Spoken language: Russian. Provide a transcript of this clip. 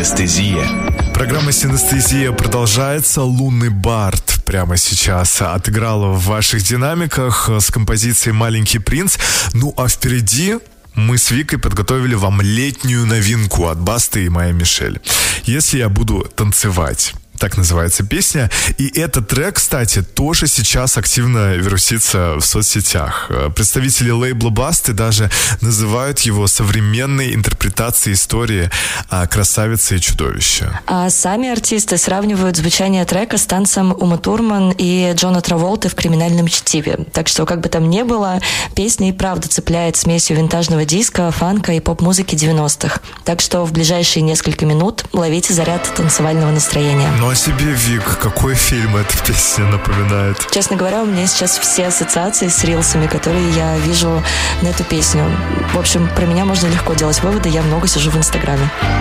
Синестезия. Программа «Синестезия» продолжается. Лунный Бард прямо сейчас отыграла в ваших динамиках с композицией «Маленький принц». Ну а впереди мы с Викой подготовили вам летнюю новинку от Басты и Майи Мишель. «Если я буду танцевать». Так называется песня. И этот трек, кстати, тоже сейчас активно вирусится в соцсетях. Представители лейбла Басты даже называют его современной интерпретацией истории «Красавица и чудовище». А сами артисты сравнивают звучание трека с танцем Умы Турман и Джона Траволты в «Криминальном чтиве». Так что, как бы там ни было, песня и правда цепляет смесью винтажного диска, фанка и поп-музыки 90-х. Так что в ближайшие несколько минут ловите заряд танцевального настроения. Ну а себе, Вик, какой фильм эта песня напоминает? Честно говоря, у меня сейчас все ассоциации с рилсами, которые я вижу на эту песню. В общем, про меня можно легко делать выводы, я много сижу в Инстаграме.